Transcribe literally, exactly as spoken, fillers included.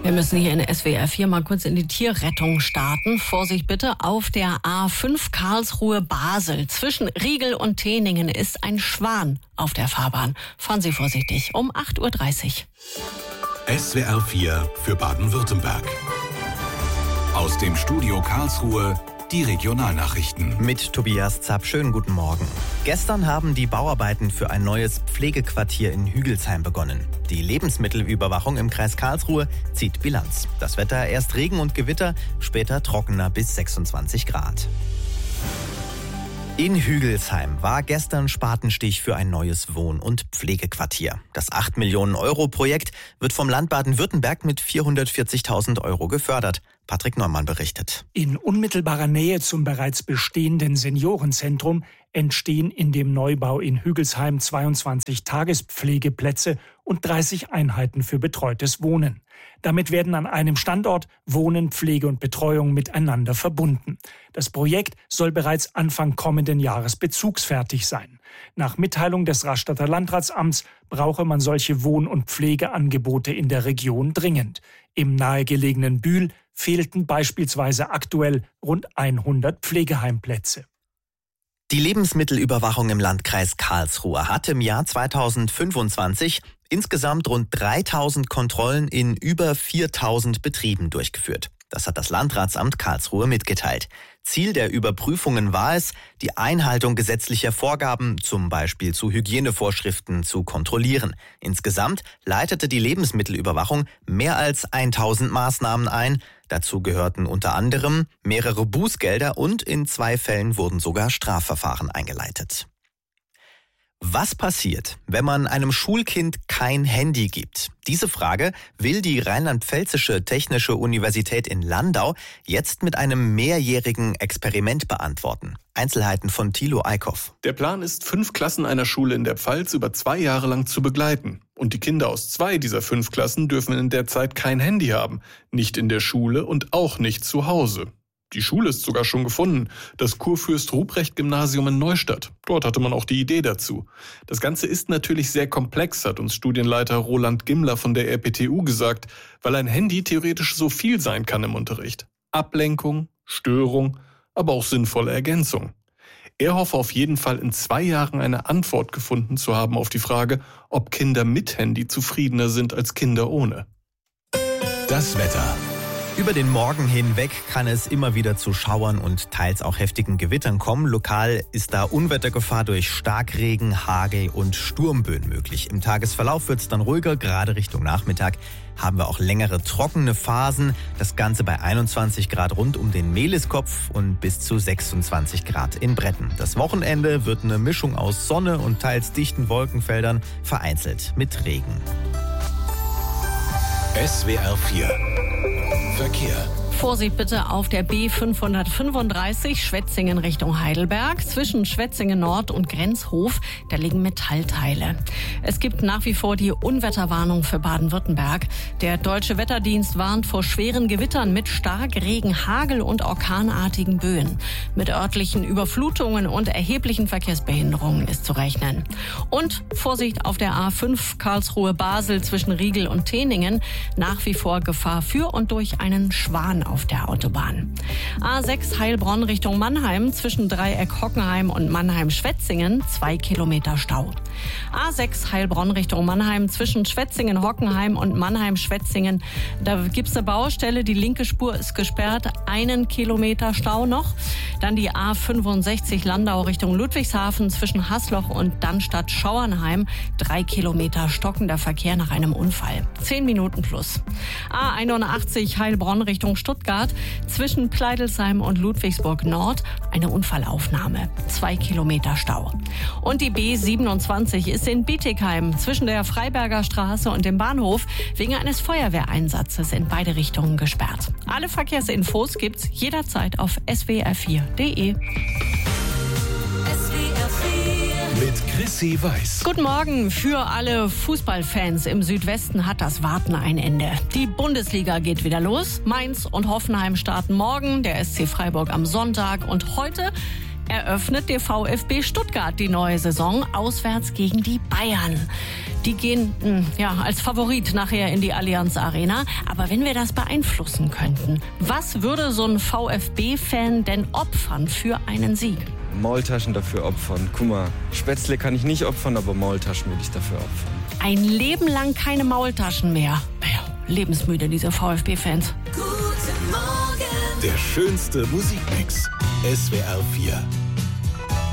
Wir müssen hier in S W R vier mal kurz in die Tierrettung starten. Vorsicht bitte, auf der A fünf Karlsruhe-Basel zwischen Riegel und Teningen ist ein Schwan auf der Fahrbahn. Fahren Sie vorsichtig, um acht Uhr dreißig. S W R vier für Baden-Württemberg. Aus dem Studio Karlsruhe die Regionalnachrichten. Mit Tobias Zapp, schönen guten Morgen. Gestern haben die Bauarbeiten für ein neues Pflegequartier in Hügelsheim begonnen. Die Lebensmittelüberwachung im Kreis Karlsruhe zieht Bilanz. Das Wetter erst Regen und Gewitter, später trockener bis sechsundzwanzig Grad. In Hügelsheim war gestern Spatenstich für ein neues Wohn- und Pflegequartier. Das acht Millionen Euro Projekt wird vom Land Baden-Württemberg mit vierhundertvierzigtausend Euro gefördert. Patrick Neumann berichtet. In unmittelbarer Nähe zum bereits bestehenden Seniorenzentrum entstehen in dem Neubau in Hügelsheim zweiundzwanzig Tagespflegeplätze und dreißig Einheiten für betreutes Wohnen. Damit werden an einem Standort Wohnen, Pflege und Betreuung miteinander verbunden. Das Projekt soll bereits Anfang kommenden Jahres bezugsfertig sein. Nach Mitteilung des Rastatter Landratsamts brauche man solche Wohn- und Pflegeangebote in der Region dringend. Im nahegelegenen Bühl fehlten beispielsweise aktuell rund hundert Pflegeheimplätze. Die Lebensmittelüberwachung im Landkreis Karlsruhe hat im Jahr zweitausendfünfundzwanzig insgesamt rund dreitausend Kontrollen in über viertausend Betrieben durchgeführt. Das hat das Landratsamt Karlsruhe mitgeteilt. Ziel der Überprüfungen war es, die Einhaltung gesetzlicher Vorgaben, zum Beispiel zu Hygienevorschriften, zu kontrollieren. Insgesamt leitete die Lebensmittelüberwachung mehr als tausend Maßnahmen ein. Dazu gehörten unter anderem mehrere Bußgelder und in zwei Fällen wurden sogar Strafverfahren eingeleitet. Was passiert, wenn man einem Schulkind kein Handy gibt? Diese Frage will die Rheinland-Pfälzische Technische Universität in Landau jetzt mit einem mehrjährigen Experiment beantworten. Einzelheiten von Thilo Eickhoff. Der Plan ist, fünf Klassen einer Schule in der Pfalz über zwei Jahre lang zu begleiten. Und die Kinder aus zwei dieser fünf Klassen dürfen in der Zeit kein Handy haben. Nicht in der Schule und auch nicht zu Hause. Die Schule ist sogar schon gefunden, das Kurfürst-Ruprecht-Gymnasium in Neustadt. Dort hatte man auch die Idee dazu. Das Ganze ist natürlich sehr komplex, hat uns Studienleiter Roland Gimmler von der R P T U gesagt, weil ein Handy theoretisch so viel sein kann im Unterricht. Ablenkung, Störung, aber auch sinnvolle Ergänzung. Er hoffe auf jeden Fall in zwei Jahren eine Antwort gefunden zu haben auf die Frage, ob Kinder mit Handy zufriedener sind als Kinder ohne. Das Wetter. Über den Morgen hinweg kann es immer wieder zu Schauern und teils auch heftigen Gewittern kommen. Lokal ist da Unwettergefahr durch Starkregen, Hagel und Sturmböen möglich. Im Tagesverlauf wird es dann ruhiger, gerade Richtung Nachmittag haben wir auch längere trockene Phasen. Das Ganze bei einundzwanzig Grad rund um den Mehliskopf und bis zu sechsundzwanzig Grad in Bretten. Das Wochenende wird eine Mischung aus Sonne und teils dichten Wolkenfeldern, vereinzelt mit Regen. S W R vier Verkehr. Vorsicht bitte auf der B fünfhundertfünfunddreißig Schwetzingen Richtung Heidelberg. Zwischen Schwetzingen Nord und Grenzhof, da liegen Metallteile. Es gibt nach wie vor die Unwetterwarnung für Baden-Württemberg. Der Deutsche Wetterdienst warnt vor schweren Gewittern mit Starkregen, Hagel und orkanartigen Böen. Mit örtlichen Überflutungen und erheblichen Verkehrsbehinderungen ist zu rechnen. Und Vorsicht auf der A fünf Karlsruhe-Basel zwischen Riegel und Teningen. Nach wie vor Gefahr für und durch einen Schwan auf der Autobahn. A sechs Heilbronn Richtung Mannheim zwischen Dreieck Hockenheim und Mannheim-Schwetzingen, zwei Kilometer Stau. A sechs Heilbronn Richtung Mannheim zwischen Schwetzingen-Hockenheim und Mannheim-Schwetzingen. Da gibt's eine Baustelle, die linke Spur ist gesperrt, einen Kilometer Stau noch. Dann die A fünfundsechzig Landau Richtung Ludwigshafen zwischen Hasloch und Dannstatt-Schauernheim, drei Kilometer stockender Verkehr nach einem Unfall. Zehn Minuten plus. A einundachtzig Heilbronn Richtung Stuttgart zwischen Pleidelsheim und Ludwigsburg Nord, eine Unfallaufnahme. Zwei Kilometer Stau. Und die B siebenundzwanzig ist in Bietigheim zwischen der Freiberger Straße und dem Bahnhof wegen eines Feuerwehreinsatzes in beide Richtungen gesperrt. Alle Verkehrsinfos gibt's jederzeit auf s w r vier punkt d e. Mit Chrissy Weiß. Guten Morgen. Für alle Fußballfans im Südwesten hat das Warten ein Ende. Die Bundesliga geht wieder los. Mainz und Hoffenheim starten morgen, der S C Freiburg am Sonntag und heute eröffnet der VfB Stuttgart die neue Saison auswärts gegen die Bayern. Die gehen mh, ja als Favorit nachher in die Allianz Arena. Aber wenn wir das beeinflussen könnten, was würde so ein VfB-Fan denn opfern für einen Sieg? Maultaschen dafür opfern. Guck mal, Spätzle kann ich nicht opfern, aber Maultaschen würde ich dafür opfern. Ein Leben lang keine Maultaschen mehr. Naja, lebensmüde, diese VfB-Fans. Guten Morgen. Der schönste Musikmix. S W R vier.